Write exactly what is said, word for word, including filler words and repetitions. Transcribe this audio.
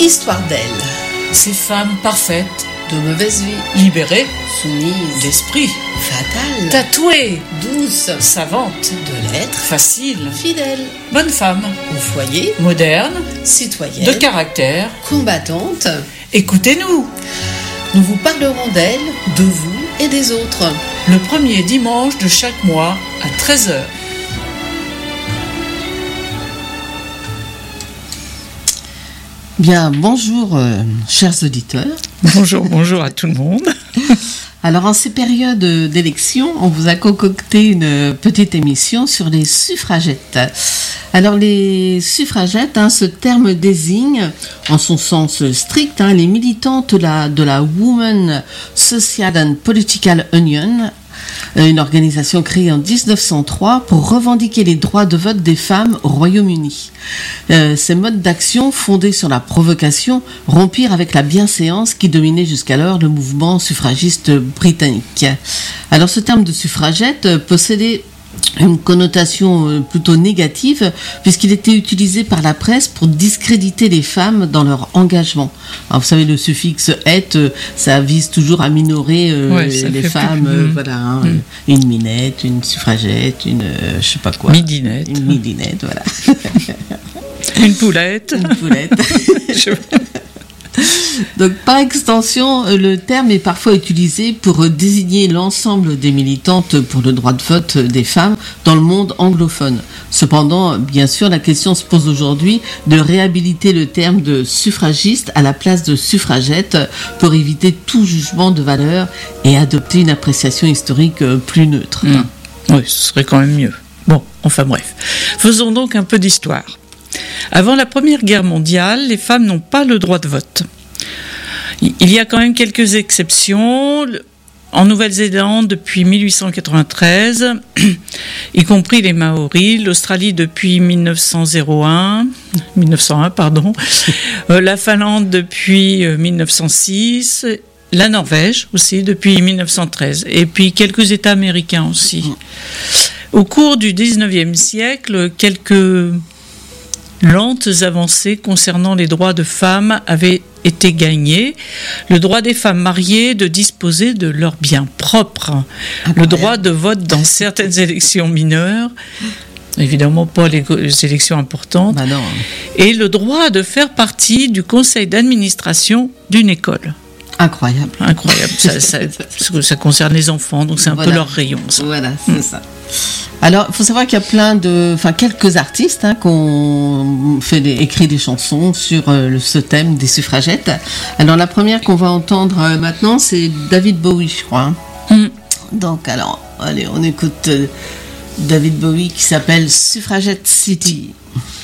Histoire d'elle. Ces femmes parfaites, De mauvaise vie. libérées, Soumise. d'esprit, Fatale. tatouées, Douce. savantes, De l'être. faciles, Fidèle. bonnes femmes, Au foyer. modernes, Citoyenne. de caractère. Combattante. Écoutez-nous, Nous vous parlerons d'elle, de vous et des autres. le premier dimanche de chaque mois à treize heures. Bien, bonjour, euh, chers auditeurs. Bonjour, bonjour à tout le monde. Alors, en ces périodes d'élection, on vous a concocté une petite émission sur les suffragettes. Alors, les suffragettes, hein, ce terme désigne, en son sens strict, hein, les militantes de la, de la Women Social and Political Union, une organisation créée en dix-neuf cent trois pour revendiquer les droits de vote des femmes au Royaume-Uni. Euh, ces modes d'action, fondés sur la provocation, rompirent avec la bienséance qui dominait jusqu'alors le mouvement suffragiste britannique. Alors ce terme de suffragette possédait une connotation plutôt négative puisqu'il était utilisé par la presse pour discréditer les femmes dans leur engagement. Alors vous savez, le suffixe « ette », ça vise toujours à minorer euh, Ouais, ça les fait femmes, plus... euh, mmh. voilà, hein, Mmh. une minette, une suffragette, une euh, je sais pas quoi, Midinette, une midinette, voilà, une poulette. une poulette. Je- Donc, par extension, euh, le terme est parfois utilisé pour euh, désigner l'ensemble des militantes pour le droit de vote des femmes dans le monde anglophone. Cependant, bien sûr, la question se pose aujourd'hui de réhabiliter le terme de suffragiste à la place de suffragette pour éviter tout jugement de valeur et adopter une appréciation historique euh, plus neutre. Mmh. Oui, ce serait quand même mieux. Bon, enfin bref. Faisons donc un peu d'histoire. Avant la Première Guerre mondiale, les femmes n'ont pas le droit de vote. Il y a quand même quelques exceptions. En Nouvelle-Zélande depuis mille huit cent quatre-vingt-treize, y compris les Maoris, l'Australie depuis mille neuf cent un, mille neuf cent un pardon, euh, la Finlande depuis euh, mille neuf cent six, la Norvège aussi depuis mille neuf cent treize, et puis quelques États américains aussi. Au cours du dix-neuvième siècle, quelques lentes avancées concernant les droits de femmes avaient été gagnées. Le droit des femmes mariées de disposer de leurs biens propres, le droit de vote dans certaines élections mineures, évidemment pas les, les élections importantes, Bah non. et le droit de faire partie du conseil d'administration d'une école. Incroyable. Incroyable, ça, ça, ça concerne les enfants, donc c'est un Voilà. peu leur rayon. Ça. Voilà, c'est ça. Alors, il faut savoir qu'il y a plein de, enfin quelques artistes hein, qui ont fait des, écrit des chansons sur euh, ce thème des suffragettes. Alors la première qu'on va entendre euh, maintenant, c'est David Bowie, je crois. Hein. Mm. Donc alors, allez, on écoute euh, David Bowie qui s'appelle Suffragette City.